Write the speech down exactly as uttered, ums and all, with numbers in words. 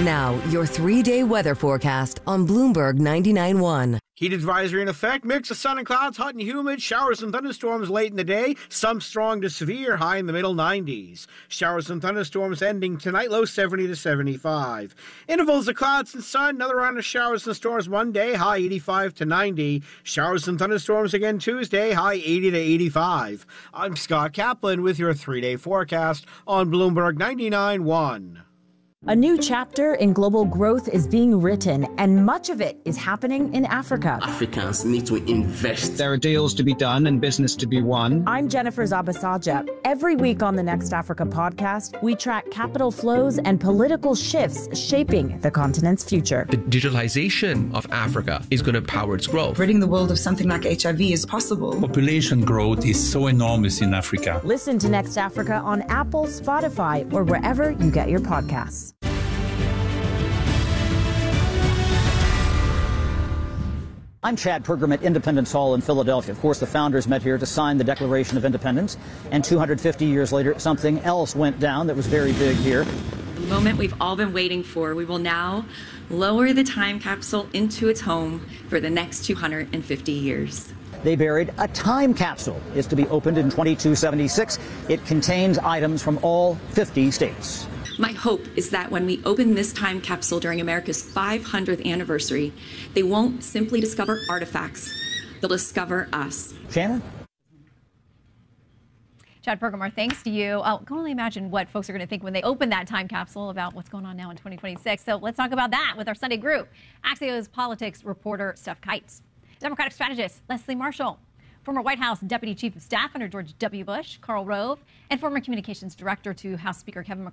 Now, your three-day weather forecast on Bloomberg ninety-nine point one. Heat advisory in effect. Mix of sun and clouds, hot and humid. Showers and thunderstorms late in the day. Some strong to severe, high in the middle nineties. Showers and thunderstorms ending tonight, low seventy to seventy-five. Intervals of clouds and sun. Another round of showers and storms Monday, high eighty-five to ninety. Showers and thunderstorms again Tuesday, high eighty to eighty-five. I'm Scott Kaplan with your three-day forecast on Bloomberg ninety-nine point one. A new chapter in global growth is being written, and much of it is happening in Africa. Africans need to invest. There are deals to be done and business to be won. I'm Jennifer Zabasaja. Every week on the Next Africa podcast, we track capital flows and political shifts shaping the continent's future. The digitalization of Africa is going to power its growth. Ridding the world of something like H I V is possible. Population growth is so enormous in Africa. Listen to Next Africa on Apple, Spotify, or wherever you get your podcasts. I'm Chad Pergram at Independence Hall in Philadelphia. Of course, the founders met here to sign the Declaration of Independence. And two hundred fifty years later, something else went down that was very big here. The moment we've all been waiting for. We will now lower the time capsule into its home for the next two hundred fifty years. They buried a time capsule. It's to be opened in twenty-two seventy-six. It contains items from all fifty states. My hope is that when we open this time capsule during America's five hundredth anniversary, they won't simply discover artifacts, they'll discover us. Shannon? Chad Pergram, our thanks to you. I can only imagine what folks are going to think when they open that time capsule about what's going on now in twenty twenty-six. So let's talk about that with our Sunday group. Axios politics reporter Steph Kites, Democratic strategist Leslie Marshall, former White House Deputy Chief of Staff under George W. Bush, Karl Rove, and former Communications Director to House Speaker Kevin McCarthy.